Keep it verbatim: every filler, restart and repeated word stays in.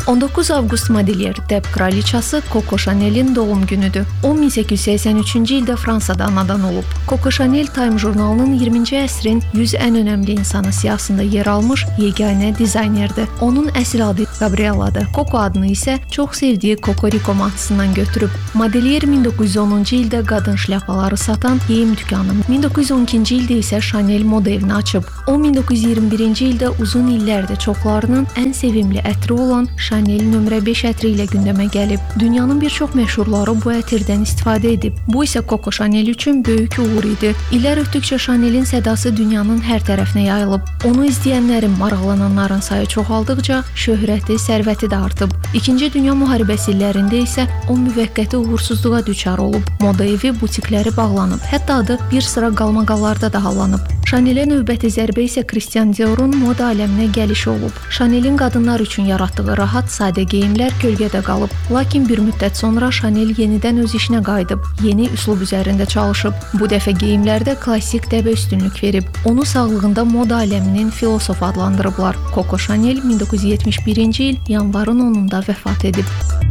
on doqquz avqust modeliyer dəb kraliçası Coco Chanel'in doğum günüdür. O min səkkiz yüz səksən üçüncü ildə Fransada anadan olub. Coco Chanel Time jurnalının iyirminci əsrin yüz ən önəmli insanı siyahısında yer almış yeganə dizaynerdir. Onun əsl adı Gabrieladır. Coco adını isə çox sevdiyi Cocorico markasından götürüb. Modeliyer min doqquz yüz onuncu ildə qadın şlyapaları satan geyim dükanı, min doqquz yüz on ikinci ildə isə Chanel moda evini açıb. O min doqquz yüz iyirmi birinci ildə uzun illərdir çoxlarının ən sevimli ətri olan Chanel nömrə beş ətri ilə gündəmə gəlib. Dünyanın bir çox məşhurları bu ətirdən istifadə edib. Bu isə Coco Chanel üçün böyük uğur idi. İllər ötdükcə Chanel'in sədası dünyanın hər tərəfinə yayılıb. Onu izləyənlərin, maraqlananların sayı çoxaldıqca şöhrəti, sərvəti də artıb. İkinci Dünya müharibəsi illərində isə o müvəqqəti uğursuzluğa düçar olub. Moda evi, butikləri bağlanıb. Hətta adı bir sıra qalmaqallarda da hallanıb. Chanel'ə növbəti zərbə isə Christian Dior'un moda aləminə gəlişi olub. Chanel'in qadınlar üçün yaratdığı rahat, sadə geyimlər kölgədə qalıb. Lakin bir müddət sonra Chanel yenidən öz işinə qayıdıb, yeni üslub üzərində çalışıb. Bu dəfə geyimlərdə klassik dəbə üstünlük verib. Onu sağlığında moda aləminin filosofu adlandırıblar. Coco Chanel min doqquz yüz yetmiş birinci il yanvarın onunda vəfat edib.